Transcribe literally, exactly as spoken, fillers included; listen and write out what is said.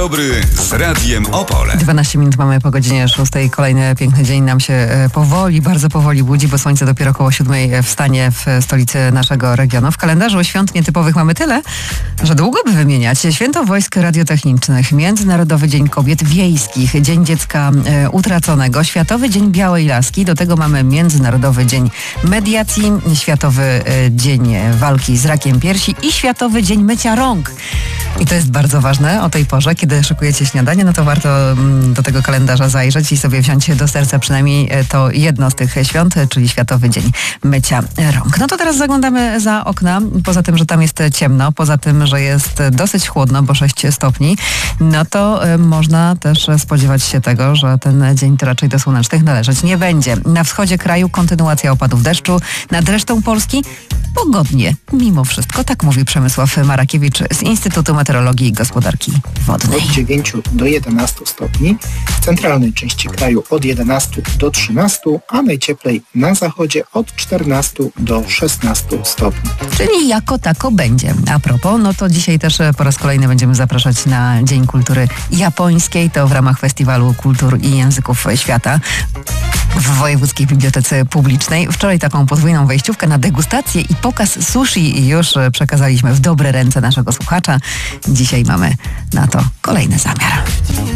dobry z Radiem Opole. dwanaście minut mamy po godzinie szóstej. Kolejny piękny dzień nam się powoli, bardzo powoli budzi, bo słońce dopiero koło siódmej wstanie w stolicy naszego regionu. W kalendarzu świąt nietypowych mamy tyle, że długo by wymieniać. Święto Wojsk Radiotechnicznych, Międzynarodowy Dzień Kobiet Wiejskich, Dzień Dziecka e, Utraconego, Światowy Dzień Białej Laski, do tego mamy Międzynarodowy Dzień Mediacji, Światowy e, Dzień Walki z Rakiem Piersi i Światowy Dzień Mycia Rąk. I to jest bardzo ważne o tej porze, kiedy szykujecie śniadanie, no to warto mm, do tego kalendarza zajrzeć i sobie wziąć do serca przynajmniej to jedno z tych świąt, czyli Światowy Dzień Mycia Rąk. No to teraz zaglądamy za okna, poza tym, że tam jest ciemno, poza tym, że jest dosyć chłodno, bo sześć stopni, no to y, można też spodziewać się tego, że ten dzień to raczej do słonecznych należeć nie będzie. Na wschodzie kraju kontynuacja opadów deszczu, nad resztą Polski pogodnie, mimo wszystko, tak mówi Przemysław Marakiewicz z Instytutu Meteorologii i Gospodarki Wodnej. Od dziewięciu do jedenastu stopni, w centralnej części kraju od jedenastu do trzynastu, a najcieplej na zachodzie od czternastu do szesnastu stopni. Czyli jako tako będzie. A propos, no to dzisiaj też po raz kolejny będziemy zapraszać na Dzień Kultury Japońskiej. To w ramach Festiwalu Kultur i Języków Świata w Wojewódzkiej Bibliotece Publicznej. Wczoraj taką podwójną wejściówkę na degustację i pokaz sushi już przekazaliśmy w dobre ręce naszego słuchacza. Dzisiaj mamy na to kolejny zamiar.